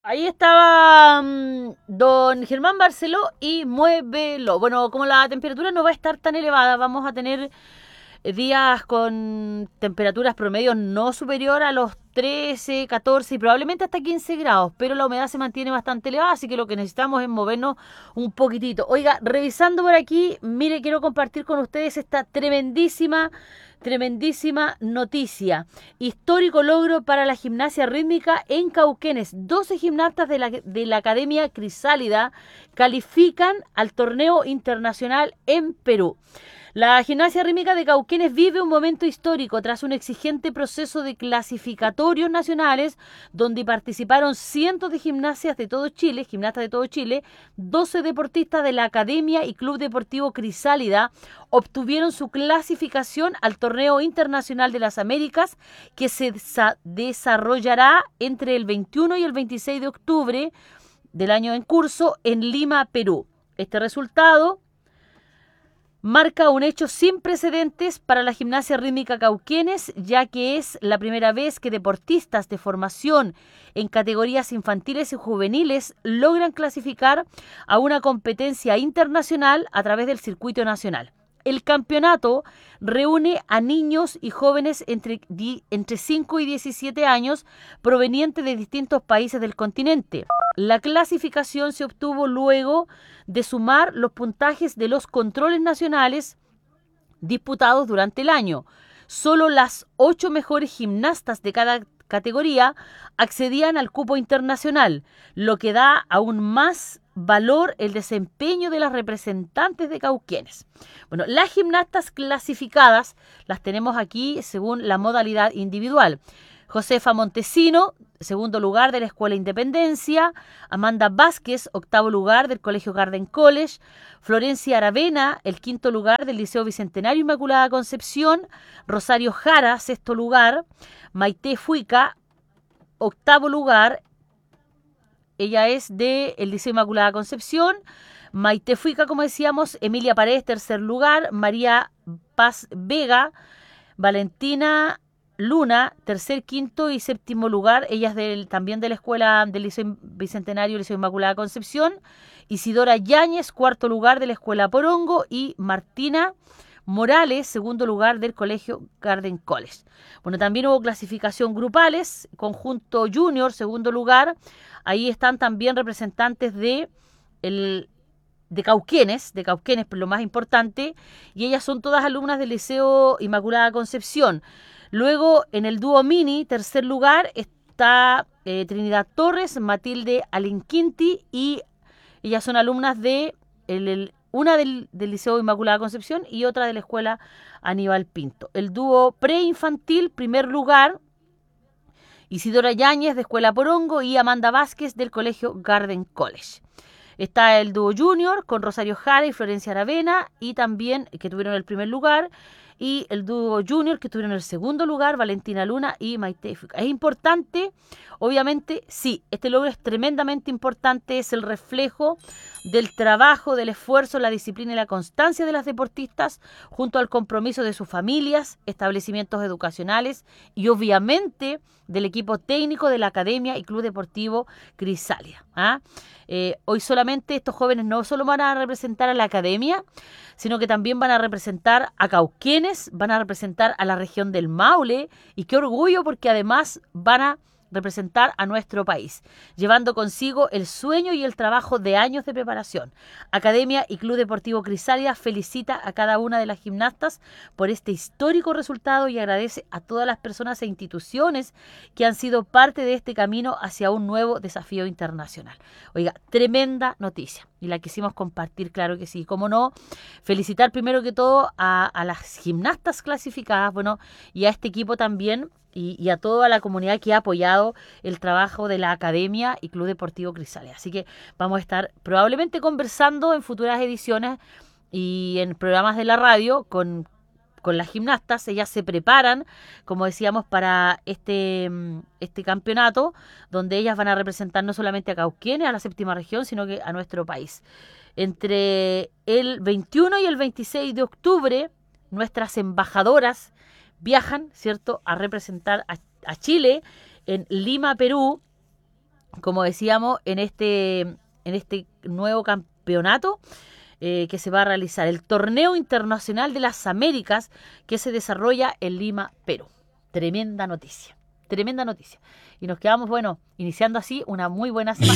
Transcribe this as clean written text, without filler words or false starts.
Ahí estaba don Germán Barceló y muévelo. Bueno, como la temperatura no va a estar tan elevada, vamos a tener días con temperaturas promedios no superior a los 13, 14 y probablemente hasta 15 grados, pero la humedad se mantiene bastante elevada, así que lo que necesitamos es movernos un poquitito. Oiga, revisando por aquí, mire, quiero compartir con ustedes esta tremendísima noticia. Histórico logro para la gimnasia rítmica en Cauquenes. 12 gimnastas de la Academia Crisálida califican al torneo internacional en Perú. La gimnasia rítmica de Cauquenes vive un momento histórico tras un exigente proceso de clasificatorios nacionales donde participaron cientos de gimnastas de todo Chile, 12 deportistas de la Academia y Club Deportivo Crisálida obtuvieron su clasificación al Torneo Internacional de las Américas que se desarrollará entre el 21 y el 26 de octubre del año en curso en Lima, Perú. Este resultado marca un hecho sin precedentes para la gimnasia rítmica Cauquenes, ya que es la primera vez que deportistas de formación en categorías infantiles y juveniles logran clasificar a una competencia internacional a través del circuito nacional. El campeonato reúne a niños y jóvenes entre 5 y 17 años provenientes de distintos países del continente. La clasificación se obtuvo luego de sumar los puntajes de los controles nacionales disputados durante el año. Solo las 8 mejores gimnastas de cada categoría accedían al cupo internacional, lo que da aún más valor el desempeño de las representantes de Cauquenes. Bueno, las gimnastas clasificadas las tenemos aquí según la modalidad individual. Josefa Montesino, segundo lugar de la Escuela Independencia. Amanda Vázquez, octavo lugar del Colegio Garden College. Florencia Aravena, el quinto lugar del Liceo Bicentenario Inmaculada Concepción. Rosario Jara, sexto lugar. Maite Fuica, octavo lugar. Ella es del Liceo Inmaculada Concepción. Maite Fuica, como decíamos. Emilia Paredes, tercer lugar. María Paz Vega. Valentina Luna, tercer, quinto y séptimo lugar. Ellas también de la escuela del Liceo Bicentenario, Liceo Inmaculada Concepción. Isidora Yáñez, cuarto lugar de la escuela Porongo. Y Martina Morales, segundo lugar del Colegio Garden College. Bueno, también hubo clasificación grupales. Conjunto Junior, segundo lugar. Ahí están también representantes de Cauquenes, por lo más importante, y ellas son todas alumnas del Liceo Inmaculada Concepción. Luego, en el dúo mini, tercer lugar, está Trinidad Torres, Matilde Alinquinti, y ellas son alumnas de una del Liceo Inmaculada Concepción y otra de la Escuela Aníbal Pinto. El dúo preinfantil, primer lugar, Isidora Yáñez de Escuela Porongo y Amanda Vázquez del Colegio Garden College. Está el dúo junior con Rosario Jara y Florencia Aravena, y también que tuvieron el primer lugar, y el dúo junior que tuvieron el segundo lugar, Valentina Luna y Maite Fuica. Es importante, obviamente, sí, este logro es tremendamente importante, es el reflejo del trabajo, del esfuerzo, la disciplina y la constancia de las deportistas, junto al compromiso de sus familias, establecimientos educacionales y obviamente del equipo técnico de la Academia y Club Deportivo Crisálida. Hoy solamente estos jóvenes no solo van a representar a la Academia, sino que también van a representar a Cauquenes, van a representar a la región del Maule, y qué orgullo porque además van a representar a nuestro país, llevando consigo el sueño y el trabajo de años de preparación. Academia y Club Deportivo Crisálida felicita a cada una de las gimnastas por este histórico resultado y agradece a todas las personas e instituciones que han sido parte de este camino hacia un nuevo desafío internacional. Oiga, tremenda noticia y la quisimos compartir, claro que sí, cómo no. Felicitar primero que todo a las gimnastas clasificadas, bueno, y a este equipo también, y a toda la comunidad que ha apoyado el trabajo de la Academia y Club Deportivo Crisálida. Así que vamos a estar probablemente conversando en futuras ediciones y en programas de la radio con las gimnastas. Ellas se preparan, como decíamos, para este campeonato, donde ellas van a representar no solamente a Cauquenes, a la séptima región, sino que a nuestro país. Entre el 21 y el 26 de octubre, nuestras embajadoras viajan, ¿cierto?, a representar a Chile en Lima, Perú, como decíamos, en este nuevo campeonato que se va a realizar, el Torneo Internacional de las Américas, que se desarrolla en Lima, Perú. Tremenda noticia, tremenda noticia. Y nos quedamos, bueno, iniciando así una muy buena semana.